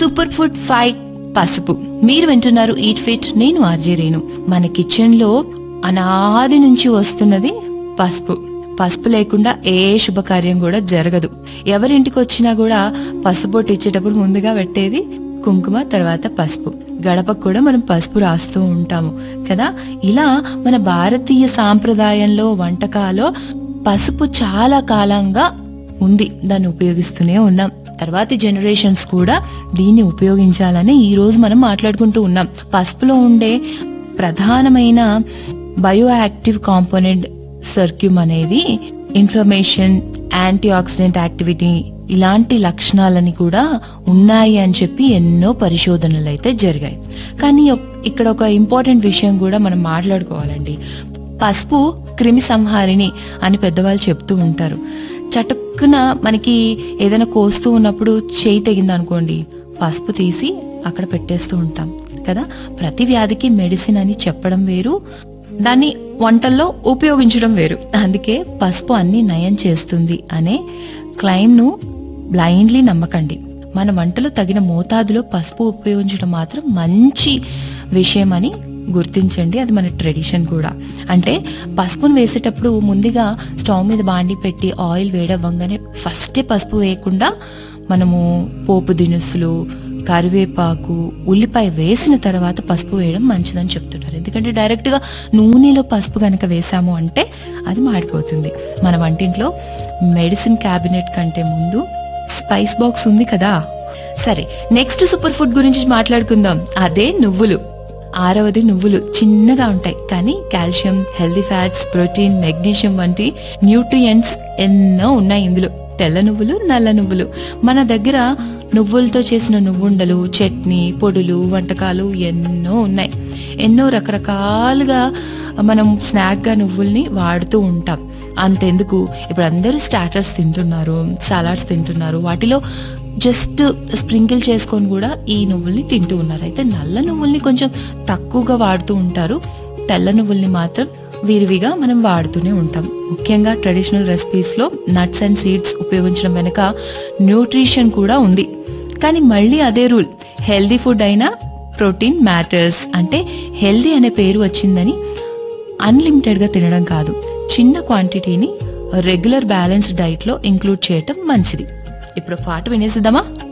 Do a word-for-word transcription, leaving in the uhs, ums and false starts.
Super food five పసుపు. మీరు వింటున్నారు ఈట్ ఫిట్, నేను ఆర్జే రేణు. మన కిచెన్ లో అనాది నుంచి వస్తున్నది పసుపు. పసుపు లేకుండా ఏ శుభకార్యం కూడా జరగదు. ఎవరింటికి వచ్చినా కూడా పసుపు ఇచ్చేటప్పుడు ముందుగా పెట్టేది కుంకుమ, తర్వాత పసుపు. గడపకు కూడా మనం పసుపు రాస్తూ ఉంటాము కదా. ఇలా మన భారతీయ సాంప్రదాయంలో వంటకాలో పసుపు చాలా కాలంగా ఉంది, దాన్ని ఉపయోగిస్తూనే ఉన్నాం. తర్వాతి జనరేషన్స్ కూడా దీన్ని ఉపయోగించాలని ఈ రోజు మనం మాట్లాడుకుంటూ ఉన్నాం. పసుపులో ఉండే ప్రధానమైన బయో యాక్టివ్ కాంపోనెంట్ సర్క్యూమ్ అనేది ఇన్ఫ్లమేషన్, యాంటీ ఆక్సిడెంట్ యాక్టివిటీ ఇలాంటి లక్షణాలని కూడా ఉన్నాయి అని చెప్పి ఎన్నో పరిశోధనలు అయితే జరిగాయి. కానీ ఇక్కడ ఒక ఇంపార్టెంట్ విషయం కూడా మనం మాట్లాడుకోవాలండి. పసుపు క్రిమి సంహారిణి అని పెద్దవాళ్ళు చెప్తూ ఉంటారు. చటుక్కున మనకి ఏదైనా కోస్తూ ఉన్నప్పుడు చేయి తెగింది అనుకోండి, పసుపు తీసి అక్కడ పెట్టేస్తూ ఉంటాం కదా. ప్రతి వ్యాధికి మెడిసిన్ అని చెప్పడం వేరు, దాన్ని వంటల్లో ఉపయోగించడం వేరు. అందుకే పసుపు అన్ని నయం చేస్తుంది అనే క్లెయిమ్ ను బ్లైండ్లీ నమ్మకండి. మన వంటలో తగిన మోతాదులో పసుపు ఉపయోగించడం మాత్రం మంచి విషయం అని గుర్తించండి. అది మన ట్రెడిషన్ కూడా. అంటే పసుపును వేసేటప్పుడు ముందుగా స్టవ్ మీద బాండి పెట్టి ఆయిల్ వేడవ్వగానే ఫస్టే పసుపు వేయకుండా మనము పోపు దినుసులు, కరివేపాకు, ఉల్లిపాయ వేసిన తర్వాత పసుపు వేయడం మంచిదని చెప్తున్నారు. ఎందుకంటే డైరెక్ట్ గా నూనెలో పసుపు కనుక వేసాము అంటే అది మాడిపోతుంది. మన వంటింట్లో మెడిసిన్ క్యాబినెట్ కంటే ముందు స్పైస్ బాక్స్ ఉంది కదా. సరే, నెక్స్ట్ సూపర్ ఫుడ్ గురించి మాట్లాడుకుందాం. అదే నువ్వులు. ఆరవది నువ్వులు. చిన్నగా ఉంటాయి కానీ calcium, healthy fats, protein, magnesium వంటి న్యూట్రియంట్స్ ఎన్నో ఉన్నాయి ఇందులో. తెల్ల నువ్వులు, నల్ల నువ్వులు. మన దగ్గర నువ్వులతో చేసిన నువ్వుండలు, చట్నీ, పొడులు, వంటకాలు ఎన్నో ఉన్నాయి. ఎన్నో రకరకాలుగా మనం స్నాక్ గా నువ్వుల్ని వాడుతూ ఉంటాం. అంతెందుకు, ఇప్పుడు అందరూ స్టార్టర్స్ తింటున్నారు, సలాడ్స్ తింటున్నారు. వాటిలో జస్ట్ స్ప్రింకిల్ చేసుకొని కూడా ఈ నువ్వుల్ని తింటూ ఉన్నారు. అయితే నల్ల నువ్వుల్ని కొంచెం తక్కువగా వాడుతూ ఉంటారు. తెల్ల నువ్వుల్ని మాత్రం విరివిగా మనం వాడుతూనే ఉంటాం. ముఖ్యంగా ట్రెడిషనల్ రెసిపీస్ లో నట్స్ అండ్ సీడ్స్ ఉపయోగించడం వెనుక న్యూట్రిషన్ కూడా ఉంది. కానీ మళ్ళీ అదే రూల్, హెల్దీ ఫుడ్ అయినా ప్రోటీన్ మ్యాటర్స్. అంటే హెల్దీ అనే పేరు వచ్చిందని అన్లిమిటెడ్ గా తినడం కాదు, చిన్న క్వాంటిటీని రెగ్యులర్ బ్యాలెన్స్డ్ డైట్ లో ఇంక్లూడ్ చేయటం మంచిది. ఇప్పుడు పాట వినేసిద్దామా?